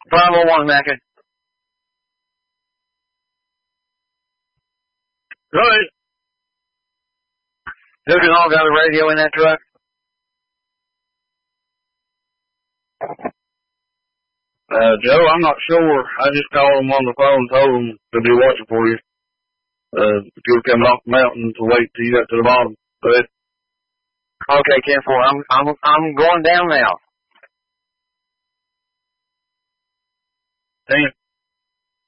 501, Mackin. Good. Duke and all got a radio in that truck? Joe, I'm not sure. I just called them on the phone and told them to be watching for you. If you were coming off the mountain to wait till you got to the bottom. But okay, 10-4. I'm going down now. Damn.